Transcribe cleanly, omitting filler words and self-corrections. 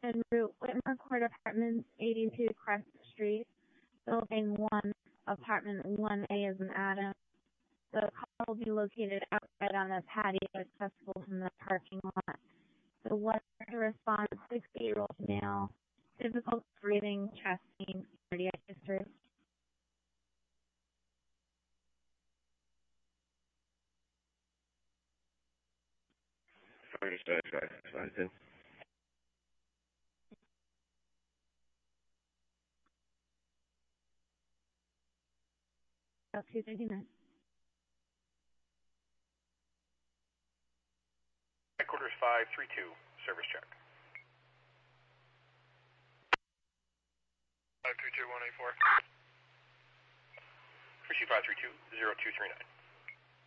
en route Whitmore Court Apartments, 82 Crest Street, Building 1, Apartment 1A as an Adam. The call will be located outside on the patio accessible from the parking lot. The weather to respond, 60-year-old male, difficult breathing, chest pain, cardiac history. Fine, 239. Headquarters 532, service check. 532-184. Appreciate 532-0239.